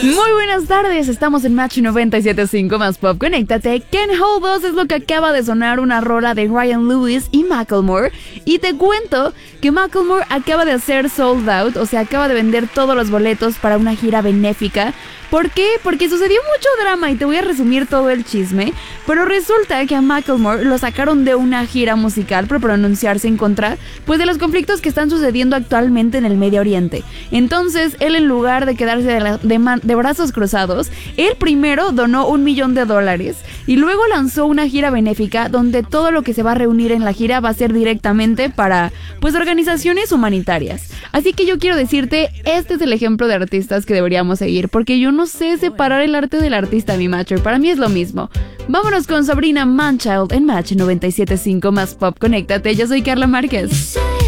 Muy buenas tardes, estamos en Match 97.5 más Pop. Conéctate. Can't Hold Us es lo que acaba de sonar, una rola de Ryan Lewis y Macklemore. Y te cuento que Macklemore acaba de hacer sold out, o sea, acaba de vender todos los boletos para una gira benéfica. ¿Por qué? Porque sucedió mucho drama y te voy a resumir todo el chisme. Pero resulta que a Macklemore lo sacaron de una gira musical por pronunciarse en contra, pues, de los conflictos que están sucediendo actualmente en el Medio Oriente. Entonces, él, en lugar de quedarse de brazos cruzados, él primero donó $1 millón y luego lanzó una gira benéfica donde todo lo que se va a reunir en la gira va a ser directamente para, pues, organizaciones humanitarias. Así que yo quiero decirte, este es el ejemplo de artistas que deberíamos seguir, porque yo no sé separar el arte del artista, mi macho, y para mí es lo mismo. Vámonos con Sabrina Manchild en Match 97.5 más Pop. Conéctate, yo soy Carla Márquez.